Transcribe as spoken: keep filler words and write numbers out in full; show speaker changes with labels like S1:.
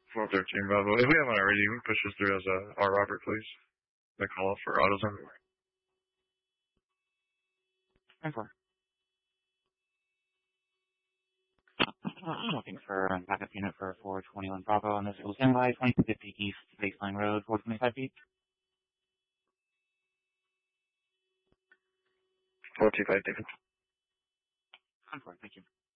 S1: four thirteen Bravo. If we haven't already, you can push us through as a R Robert, please. The call for AutoZone.
S2: ten four. Looking for a backup unit for four twenty-one Bravo on this. It will stand by twenty-two fifty East Baseline Road, four twenty-five feet.
S1: four two five, David.
S2: ten four, thank you.